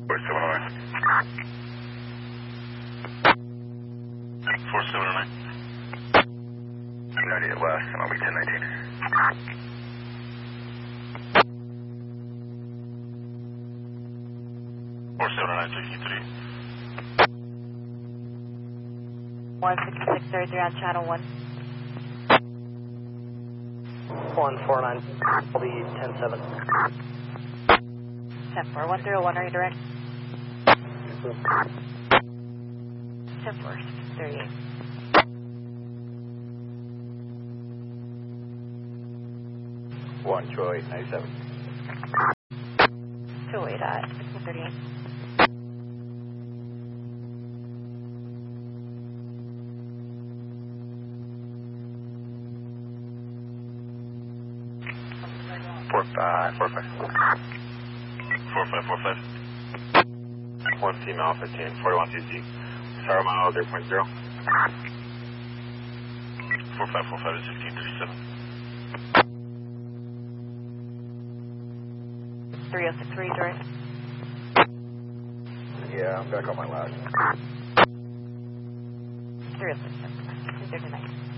4709. 98 West, MLB 1019. 470963. 16633 on channel 1. 149, will be 107. 10-4, 131, are you direct? 10-4, 638. 12897. 208 at 1638. 4545. 1 female 15, 41 CC. Star mile 0.0. 4545 to 1637. 3063, direct. Yeah, I'm back on my last. 3067, 239.